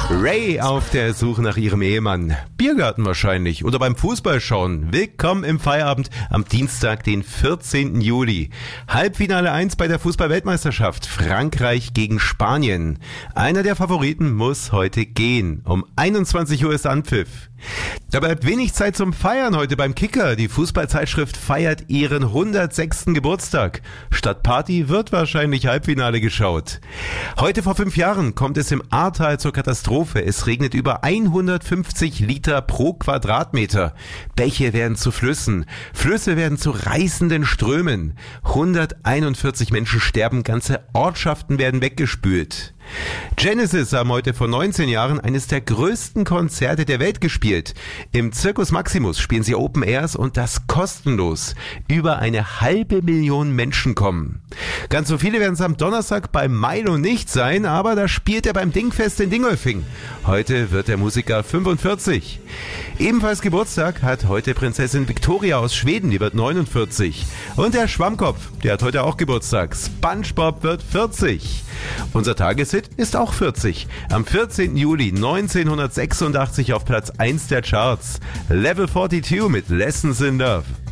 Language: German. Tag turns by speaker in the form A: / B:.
A: Ray auf der Suche nach ihrem Ehemann. Biergarten wahrscheinlich oder beim Fußball schauen. Willkommen im Feierabend am Dienstag, den 14. Juli. Halbfinale 1 bei der Fußball-Weltmeisterschaft. Frankreich gegen Spanien. Einer der Favoriten muss heute gehen. Um 21 Uhr ist Anpfiff. Da bleibt wenig Zeit zum Feiern heute beim Kicker. Die Fußballzeitschrift feiert ihren 106. Geburtstag. Statt Party wird wahrscheinlich Halbfinale geschaut. Heute vor 5 Jahren kommt es im Ahrtal zur Katastrophe. Es regnet über 150 Liter pro Quadratmeter. Bäche werden zu Flüssen. Flüsse werden zu reißenden Strömen. 141 Menschen sterben, ganze Ortschaften werden weggespült. Genesis haben heute vor 19 Jahren eines der größten Konzerte der Welt gespielt. Im Circus Maximus spielen sie Open Airs und das kostenlos. Über 500.000 Menschen kommen. Ganz so viele werden es am Donnerstag beim Milo nicht sein, aber da spielt er beim Dingfest in Dingolfing. Heute wird der Musiker 45. Ebenfalls Geburtstag hat heute Prinzessin Victoria aus Schweden, die wird 49. Und der Schwammkopf, der hat heute auch Geburtstag. SpongeBob wird 40. Unser Tageshit ist auch 40. Am 14. Juli 1986 auf Platz 1 der Charts. Level 42 mit Lessons in Love.